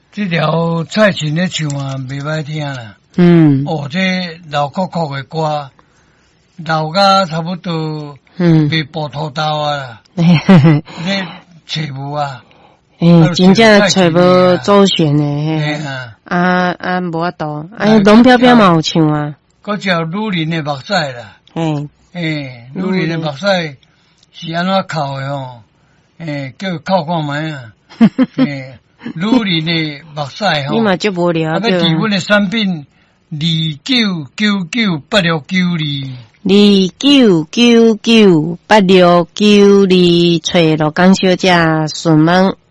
这条蔡琴的唱啊，袂歹听啦。这老酷酷的歌，老甲差不多，被波头刀啊啦。这找无啊。 真正找无周旋的。无法度。龙飘飘嘛有唱啊。 嗰叫女人的目屎啦。女人的目屎是安怎哭的吼？叫哭看卖啊。女人的目屎吼。 你嘛足无聊。 要提阮的产品29998692。 29998692，找罗江小姐询问。